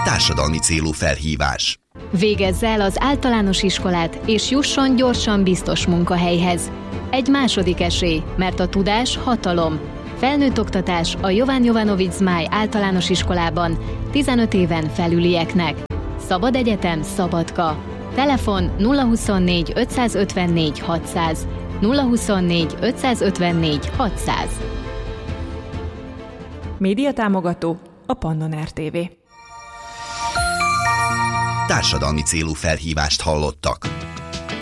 Társadalmi célú felhívás. Végezze el az általános iskolát, és jusson gyorsan biztos munkahelyhez. Egy második esély, mert a tudás hatalom. Felnőtt oktatás a Jovan Jovanović Zmaj általános iskolában 15 éven felülieknek. Szabad egyetem, Szabadka. Telefon 024 554 600. 024 554 600. Médiatámogató a Pannon RTV. Társadalmi célú felhívást hallottak.